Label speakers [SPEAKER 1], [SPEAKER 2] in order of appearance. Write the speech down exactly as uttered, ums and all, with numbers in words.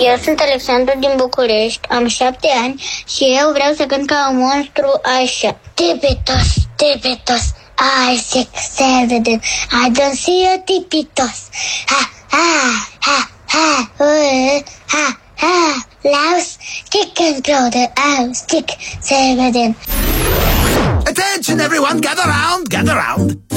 [SPEAKER 1] Eu sunt Alexandru din București, am șapte ani și eu vreau să cânt ca un monstru așa. Tipitos, tipitos, Isaac Sevedin, I don't see a tipitos. Ha, ha, ha, ha, uh, ha, ha, Laus, stick and throw the out, stick, Sevedin.
[SPEAKER 2] Attention everyone, gather round, gather round.